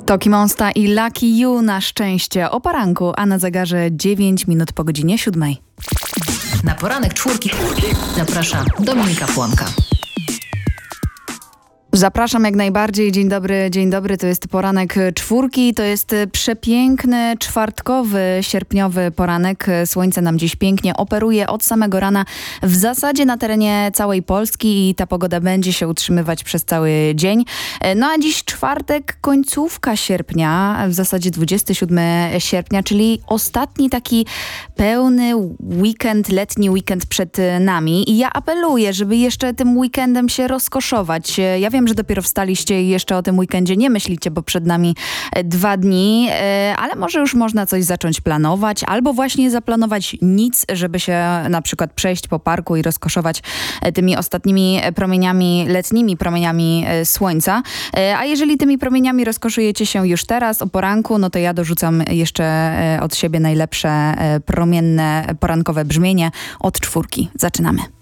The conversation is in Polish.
Toki Monsta i Lucky You na szczęście o poranku, a na zegarze 9 minut po godzinie 7. Na poranek czwórki zaprasza Dominika Płonka. Zapraszam jak najbardziej. Dzień dobry. To jest poranek czwórki. To jest przepiękny, czwartkowy, sierpniowy poranek. Słońce nam dziś pięknie operuje od samego rana w zasadzie na terenie całej Polski i ta pogoda będzie się utrzymywać przez cały dzień. No a dziś czwartek, końcówka sierpnia, w zasadzie 27 sierpnia, czyli ostatni taki pełny weekend, letni weekend przed nami. I ja apeluję, żeby jeszcze tym weekendem się rozkoszować. Ja wiem, że dopiero wstaliście i jeszcze o tym weekendzie nie myślicie, bo przed nami 2 dni, ale może już można coś zacząć planować, albo właśnie zaplanować nic, żeby się na przykład przejść po parku i rozkoszować tymi ostatnimi promieniami, letnimi promieniami słońca. A jeżeli tymi promieniami rozkoszujecie się już teraz o poranku, no to ja dorzucam jeszcze od siebie najlepsze promienne porankowe brzmienie od czwórki. Zaczynamy.